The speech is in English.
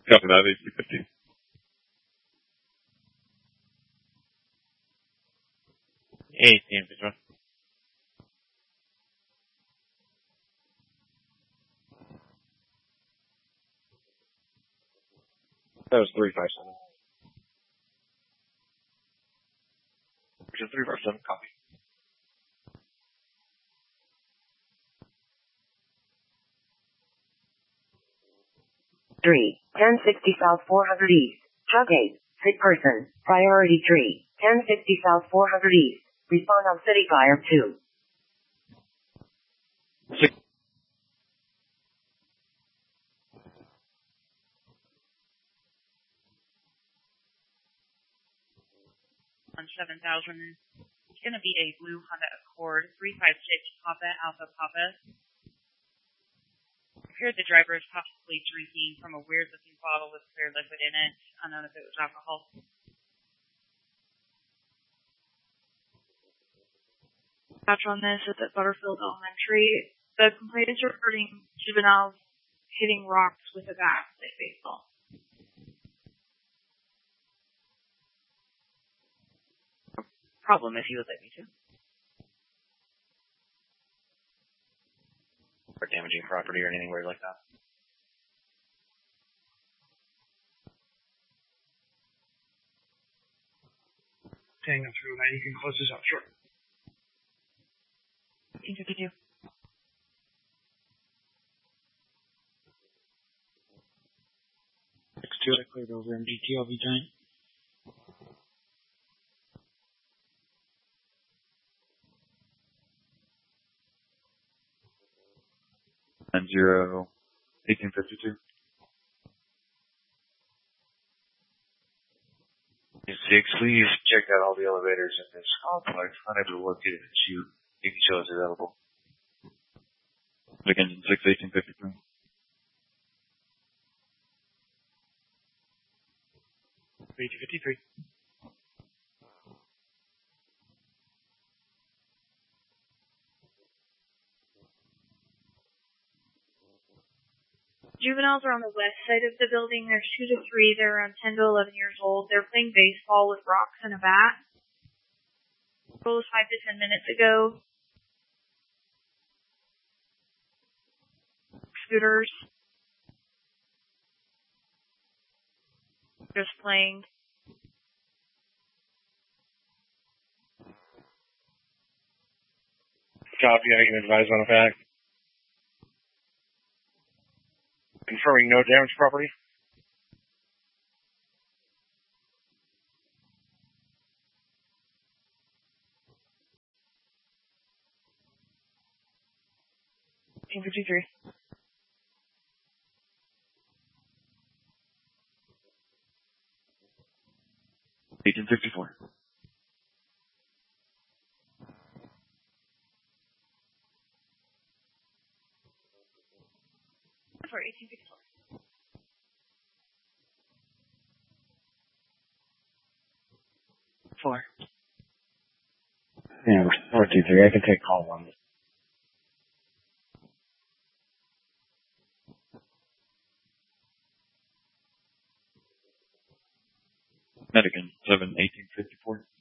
Copy that, 1850. That was 357. Which is 357, copy. Three, 1060 South 400 East. Truck 8, sick person. Priority 3, 1060 South 400 East. Respond on City Fire 2. Six. On 7000, it's going to be a blue Honda Accord 356 Papa Alpha Papa. Here the driver is possibly drinking from a weird looking bottle with clear liquid in it, unknown if it was alcohol. Patch on this is at Butterfield Elementary. The complaint is reporting juveniles hitting rocks with a bat like baseball. No problem if you would like me to. Or damaging property or anything weird like that. Tango through that. You can close this up, sure. 1852. X2, I cleared over MDT, I'll be giant. And 1852. 6, please check out all the elevators in this complex. Unable to locate it and shoot. You can show us available. Big engine 6, 1853. $1853. Juveniles are on the west side of the building. There's 2 to 3. They're around 10 to 11 years old. They're playing baseball with rocks and a bat. It was 5 to 10 minutes ago. Scooters. Just playing. Copy, I can advise on a fact. Confirming no damage property. $1853. $1854. For 1854. Four. Yeah, we're 423. I can take call 1. Medican 7, 1854.